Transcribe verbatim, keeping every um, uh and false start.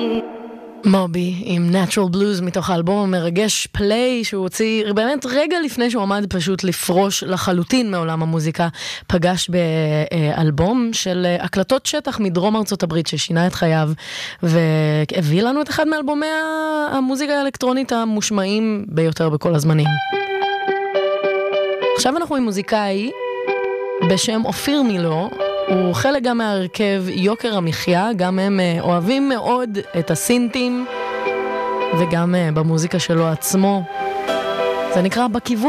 מובי עם Natural Blues מתוך האלבום המרגש פליי שהוא הוציא באמת רגע לפני שהוא עמד פשוט לפרוש לחלוטין מעולם המוזיקה. פגש באלבום של הקלטות שטח מדרום ארצות הברית ששינה את חייו והביא לנו את אחד מאלבומי המוזיקה האלקטרונית המושמעים ביותר בכל הזמנים. עכשיו אנחנו עם מוזיקאי בשם אופיר מילו. הוא חלק גם מהרכב יוקר המחיה, גם הם אוהבים מאוד את הסינטים וגם במוזיקה שלו עצמו. זה נקרא בכיוון.